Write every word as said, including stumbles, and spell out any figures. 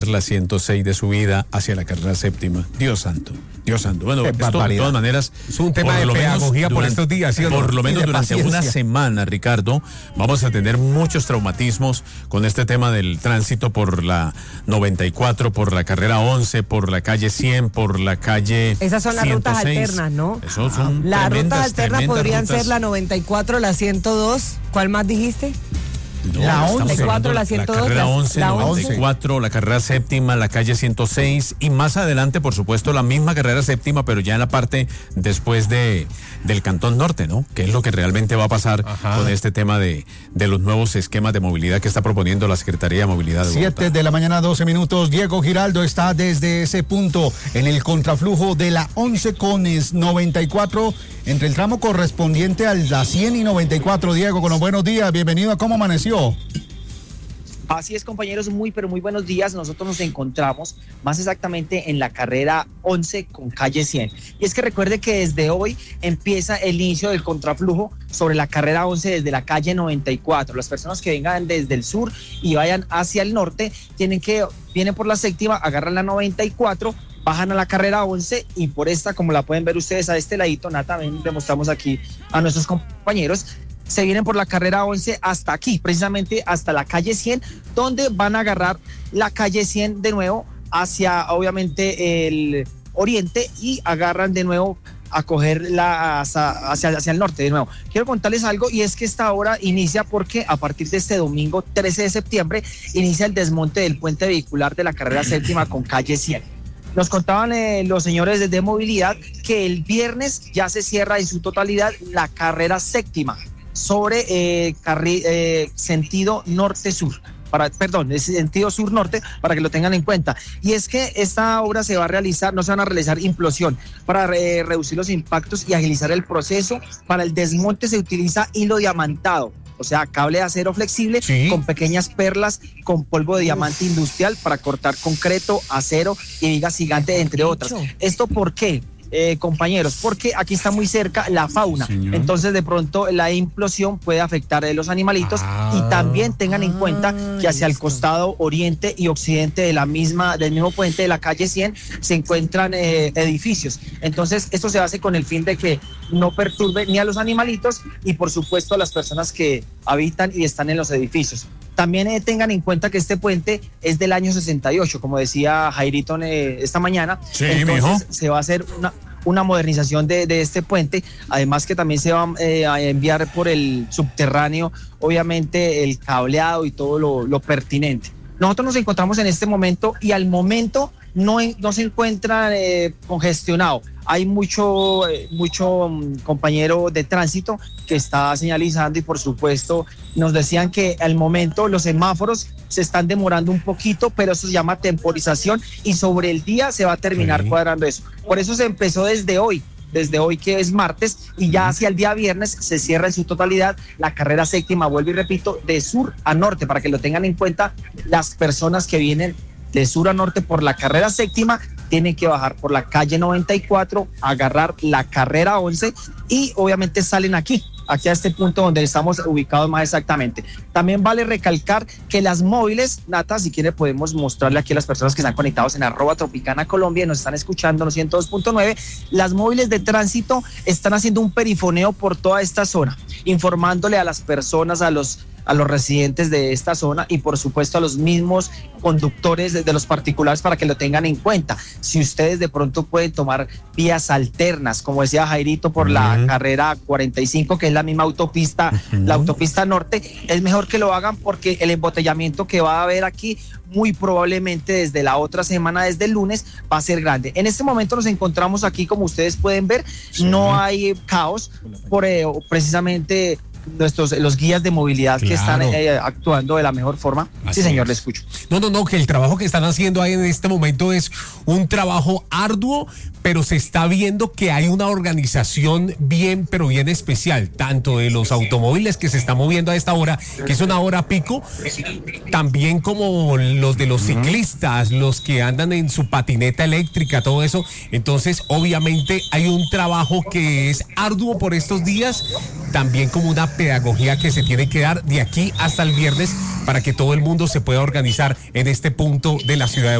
la ciento seis de subida hacia la carrera séptima. Dios santo, Dios santo. Bueno, esto de todas maneras es un tema de pedagogía por estos días, ¿sí o no? Por lo menos durante paciencia. una semana, Ricardo, vamos a tener muchos traumatismos con este tema del tránsito por la noventa y cuatro, por la carrera once, por la calle cien, por la calle Esas son las ciento seis. rutas alternas, ¿no? Esos son Las tremendas, rutas alternas podrían rutas. ser la noventa y cuatro, la ciento dos. ¿Cuál más dijiste? No, La estamos once, hablando la ciento dos, la carrera la- once, la noventa y cuatro, la carrera séptima, la calle ciento seis y más adelante, por supuesto, la misma carrera séptima, pero ya en la parte después de del Cantón Norte, ¿no? Que es lo que realmente va a pasar Ajá. con este tema de, de los nuevos esquemas de movilidad que está proponiendo la Secretaría de Movilidad de Bogotá. siete de la mañana, doce minutos. Diego Giraldo está desde ese punto en el contraflujo de la once con noventa y cuatro, entre el tramo correspondiente a la cien y noventa y cuatro. Diego, con los buenos días, bienvenido a ¿Cómo Amaneció? Así es, compañeros, muy pero muy buenos días. Nosotros nos encontramos más exactamente en la carrera once con calle cien. Y es que recuerde que desde hoy empieza el inicio del contraflujo sobre la carrera once desde la calle noventa y cuatro. Las personas que vengan desde el sur y vayan hacia el norte tienen que, vienen por la séptima, agarran la noventa y cuatro, bajan a la carrera once y por esta, como la pueden ver ustedes a este ladito, Nata, ven, le mostramos aquí a nuestros compañeros, se vienen por la carrera once hasta aquí, precisamente hasta la calle cien, donde van a agarrar la calle cien de nuevo hacia, obviamente, el oriente y agarran de nuevo a coger la, hacia, hacia, hacia el norte de nuevo. Quiero contarles algo y es que esta hora inicia porque a partir de este domingo trece de septiembre inicia el desmonte del puente vehicular de la carrera séptima con calle cien. Nos contaban eh, los señores de movilidad que el viernes ya se cierra en su totalidad la carrera séptima sobre eh, carri, eh, sentido norte-sur, para, perdón, sentido sur-norte, para que lo tengan en cuenta. Y es que esta obra se va a realizar, no se van a realizar implosión, para eh, reducir los impactos y agilizar el proceso. Para el desmonte se utiliza hilo diamantado, o sea, cable de acero flexible, sí, con pequeñas perlas, con polvo de diamante Uf. industrial para cortar concreto, acero y vigas gigantes, entre otras. ¿Esto por qué? Eh, compañeros, porque aquí está muy cerca la fauna, Señor. Entonces de pronto la implosión puede afectar a los animalitos ah, y también tengan en cuenta que hacia el costado oriente y occidente de la misma, del mismo puente de la calle cien se encuentran eh, edificios, entonces esto se hace con el fin de que no perturbe ni a los animalitos y por supuesto a las personas que habitan y están en los edificios. También eh, tengan en cuenta que este puente es del año sesenta y ocho, como decía Jairito eh, esta mañana. Sí, entonces mijo. Se va a hacer una, una modernización de, de este puente, además que también se va eh, a enviar por el subterráneo, obviamente el cableado y todo lo, lo pertinente. Nosotros nos encontramos en este momento y al momento no, no se encuentra eh, congestionado. Hay mucho, eh, mucho um, compañero de tránsito que está señalizando y por supuesto nos decían que al momento los semáforos se están demorando un poquito, pero eso se llama temporización y sobre el día se va a terminar sí. cuadrando eso. Por eso se empezó desde hoy. Desde hoy que es martes y ya hacia el día viernes se cierra en su totalidad la carrera séptima, vuelvo y repito, de sur a norte, para que lo tengan en cuenta las personas que vienen de sur a norte por la carrera séptima, tienen que bajar por la calle noventa y cuatro, agarrar la carrera once y obviamente salen aquí, aquí a este punto donde estamos ubicados más exactamente. También vale recalcar que las móviles, Nata, si quiere podemos mostrarle aquí a las personas que están conectados en arroba Tropicana Colombia y nos están escuchando en los ciento dos punto nueve, las móviles de tránsito están haciendo un perifoneo por toda esta zona, informándole a las personas, a los a los residentes de esta zona y por supuesto a los mismos conductores de, de los particulares para que lo tengan en cuenta. Si ustedes de pronto pueden tomar vías alternas, como decía Jairito, por uh-huh. la carrera cuarenta y cinco, que es la misma autopista, uh-huh. la autopista norte, es mejor que lo hagan porque el embotellamiento que va a haber aquí muy probablemente desde la otra semana, desde el lunes, va a ser grande. En este momento nos encontramos aquí, como ustedes pueden ver, sí. no hay caos, por eh, precisamente nuestros los guías de movilidad claro. que están eh, actuando de la mejor forma. Así sí, señor, es. Le escucho. No, no, no, que el trabajo que están haciendo ahí en este momento es un trabajo arduo, pero se está viendo que hay una organización bien, pero bien especial, tanto de los automóviles que se están moviendo a esta hora, que es una hora pico, también como los de los ciclistas, los que andan en su patineta eléctrica, todo eso. Entonces, obviamente, hay un trabajo que es arduo por estos días, también como una pedagogía que se tiene que dar de aquí hasta el viernes para que todo el mundo se pueda organizar en este punto de la ciudad de